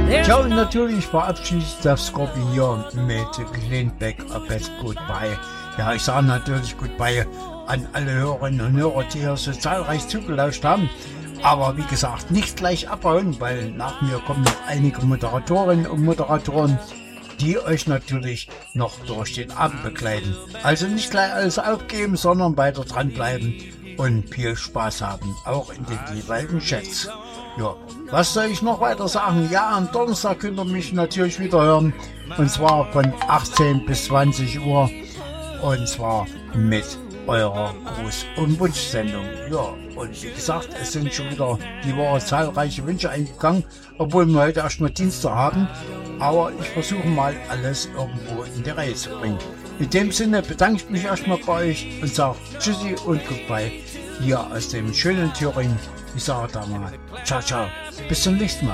Tja, und natürlich verabschiedet der Skorpion mit Lindbeck Best Goodbye. Ja, ich sage natürlich Goodbye an alle Hörerinnen und Hörer, die hier so zahlreich zugelauscht haben. Aber wie gesagt, nicht gleich abhauen, weil nach mir kommen noch einige Moderatorinnen und Moderatoren, die euch natürlich noch durch den Abend begleiten. Also nicht gleich alles aufgeben, sondern weiter dranbleiben und viel Spaß haben, auch in den jeweiligen Chats. Ja, was soll ich noch weiter sagen? Ja, am Donnerstag könnt ihr mich natürlich wieder hören, und zwar von 18 bis 20 Uhr, und zwar mit eurer Gruß- und Wunschsendung. Ja, und wie gesagt, es sind schon wieder die Woche zahlreiche Wünsche eingegangen, obwohl wir heute erst mal Dienstag haben. Aber ich versuche mal alles irgendwo in die Reihe zu bringen. In dem Sinne bedanke ich mich erstmal bei euch und sage Tschüssi und Goodbye hier aus dem schönen Thüringen. Ich sage da mal ciao, ciao. Bis zum nächsten Mal.